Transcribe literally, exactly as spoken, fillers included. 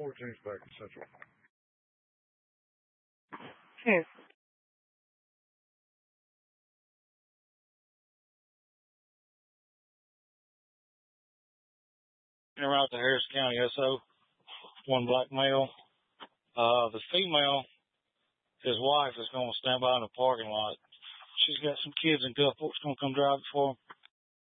fourteenth back in Central. Hmm. Around the Harris County S O, one black male. Uh, the female, his wife, is going to stand by in the parking lot. She's got some kids in Gulfport's going to come drive it for him.